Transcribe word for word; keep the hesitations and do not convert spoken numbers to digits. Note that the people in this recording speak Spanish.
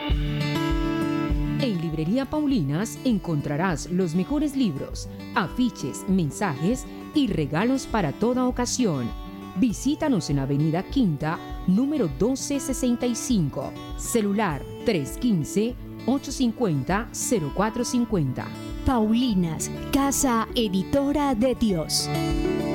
En Librería Paulinas encontrarás los mejores libros, afiches, mensajes y regalos para toda ocasión. Visítanos en Avenida Quinta, número doce sesenta y cinco. Celular tres uno cinco, ocho cinco cero, cero cuatro cinco cero. Paulinas, Casa Editora de Dios.